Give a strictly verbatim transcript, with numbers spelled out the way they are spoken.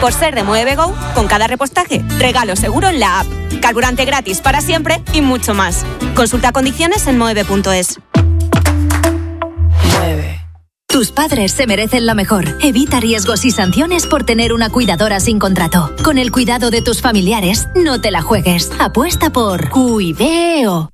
Por ser de Mueve Go, con cada repostaje, regalo seguro en la app, carburante gratis para siempre y mucho más. Consulta condiciones en moeve punto es. Tus padres se merecen lo mejor. Evita riesgos y sanciones por tener una cuidadora sin contrato. Con el cuidado de tus familiares, no te la juegues. Apuesta por Cuideo.